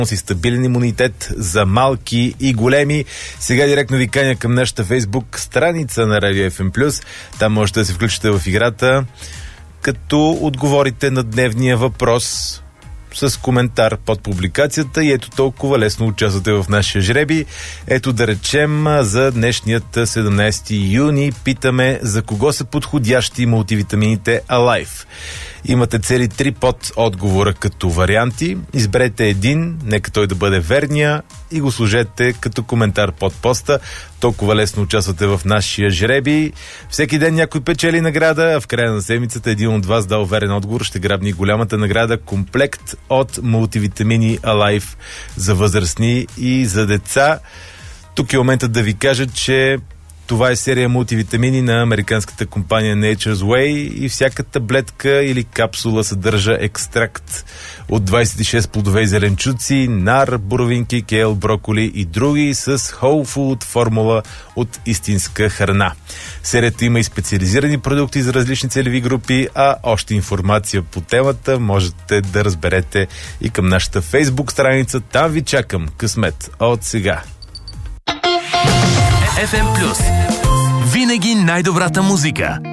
и стабилен имунитет за малки и големи. Сега директно ви каня към нашата Фейсбук страница на Radio FM+. Там можете да се включите в играта, като отговорите на дневния въпрос с коментар под публикацията и ето толкова лесно участвате в нашия жреби. Ето да речем за днешният 17 юни питаме за кого са подходящи мултивитамините Alive. Имате цели 3 под отговора като варианти. Изберете един, нека той да бъде верния и го сложете като коментар под поста. Толкова лесно участвате в нашия жреби. Всеки ден някой печели награда, а в края на седмицата един от вас дал верен отговор ще грабне голямата награда — комплект от мултивитамини Alive за възрастни и за деца. Тук е моментът да ви кажа, че това е серия мултивитамини на американската компания Nature's Way и всяка таблетка или капсула съдържа екстракт от 26 плодове и зеленчуци, нар, боровинки, кейл, броколи и други с whole food формула от истинска храна. Серията има и специализирани продукти за различни целеви групи, а още информация по темата можете да разберете и към нашата Фейсбук страница. Там ви чакам. Късмет от сега. FM+. Винаги най-добрата музика.